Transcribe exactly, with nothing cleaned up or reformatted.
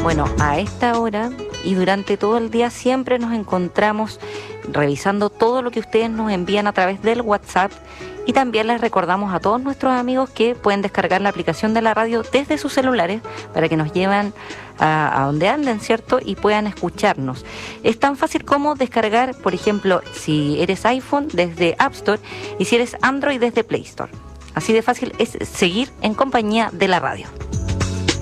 Bueno, a esta hora y durante todo el día siempre nos encontramos revisando todo lo que ustedes nos envían a través del WhatsApp, y también les recordamos a todos nuestros amigos que pueden descargar la aplicación de la radio desde sus celulares para que nos lleven a, a donde anden, ¿cierto? Y puedan escucharnos. Es tan fácil como descargar, por ejemplo, si eres iPhone desde App Store y si eres Android desde Play Store. Así de fácil es seguir en compañía de la radio.